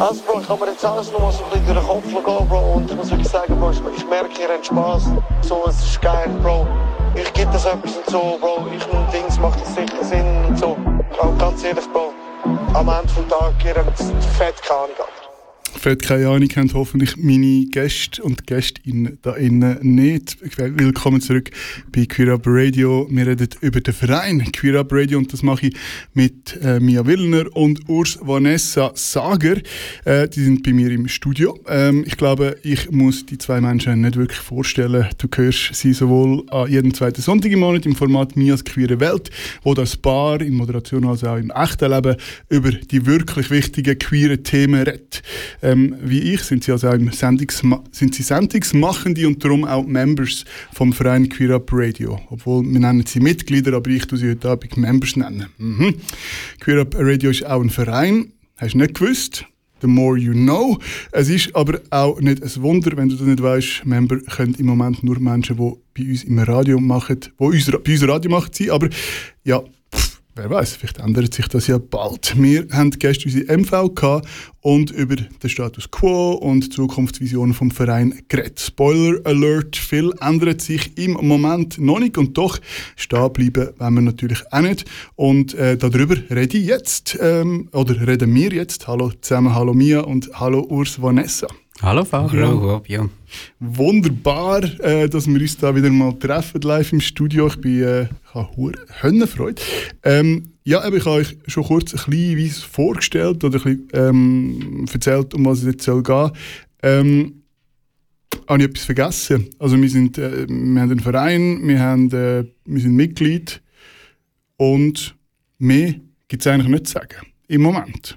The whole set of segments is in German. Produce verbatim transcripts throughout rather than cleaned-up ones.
Also Bro, ich kann mir jetzt alles noch mal so ein bisschen durch den Kopf gehen, Bro. Und ich muss wirklich sagen, Bro, ich merke, ihr habt Spass. So, es ist geil, Bro. Ich gebe das etwas und so, Bro. Ich und Dings, macht das sicher Sinn und so. Aber ganz ehrlich, Bro, am Ende des Tages, ihr habt fett keine Ahnung. Fett keine Ahnung haben hoffentlich meine Gäste und Gästinnen da innen nicht. Willkommen zurück bei Queer Up Radio. Wir reden über den Verein Queer Up Radio und das mache ich mit äh, Mia Willner und Urs Vanessa Sager. Äh, die sind bei mir im Studio. Ähm, ich glaube, ich muss die zwei Menschen nicht wirklich vorstellen. Du hörst sie sowohl an jedem zweiten Sonntag im Monat im Format Mias Queere Welt, wo das Paar in Moderation als auch im echten Leben über die wirklich wichtigen queeren Themen redet. Ähm, wie ich sind sie also auch im Sendungsma- sind sie Sendungsmachende und darum auch Members vom Verein Queer Up Radio. Obwohl, wir nennen sie Mitglieder, aber ich tue sie heute Abend Members nennen. Mhm. Queer Up Radio ist auch ein Verein. Hast du nicht gewusst? The more you know. Es ist aber auch nicht ein Wunder, wenn du das nicht weißt. Member können im Moment nur Menschen, die bei uns im Radio machen, die uns, bei uns Radio machen, sein. Aber ja, wer weiß, vielleicht ändert sich das ja bald. Wir haben gestern unsere M V gehabt und über den Status Quo und die Zukunftsvisionen vom Verein geredet. Spoiler Alert, viel ändert sich im Moment noch nicht und doch stehen bleiben wollen wir natürlich auch nicht. Und äh, darüber rede ich jetzt, ähm, oder reden wir jetzt. Hallo zusammen, hallo Mia und hallo Urs Vanessa. Hallo Fabio. Hallo Fabio. Wunderbar, äh, dass wir uns da wieder mal treffen live im Studio. Ich bin äh, ich habe hure Hönnenfreude. Ähm, ja, aber ich habe euch schon kurz ein bisschen vorgestellt oder ein bisschen ähm, erzählt, um was es jetzt soll gehen. Ähm, habe ich etwas vergessen? Also wir sind, äh, wir haben einen Verein, wir, haben, äh, wir sind Mitglied und mehr gibt es eigentlich nicht zu sagen. Im Moment.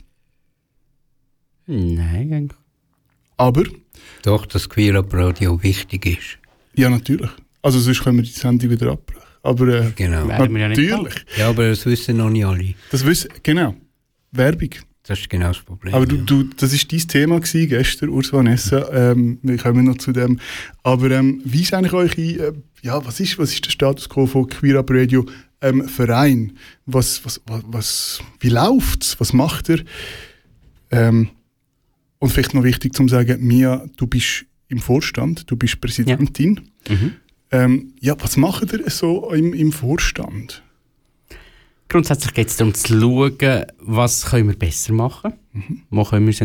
Nein, eigentlich. Aber? Doch, dass Queer Up Radio wichtig ist. Ja, natürlich. Also sonst können wir die Sendung wieder abbrechen. Aber äh, genau. natürlich. Ja, ja, aber das wissen noch nicht alle. Das wissen, genau. Werbung. Das ist genau das Problem. Aber du, ja. du, das war dein Thema gewesen, gestern, Urs Vanessa. Ähm, wir kommen noch zu dem. Aber ähm, wie ist eigentlich eure, äh, ja, was ist, was ist der Status quo von Queer Up Radio ähm, Verein? Was, was, was, was, wie läuft's? Was macht ihr? Ähm, Und vielleicht noch wichtig zu sagen, Mia, du bist im Vorstand, du bist Präsidentin. Ja, mhm. ähm, ja was macht ihr so im, im Vorstand? Grundsätzlich geht es darum zu schauen, was können wir besser machen können. Mhm. Wo können wir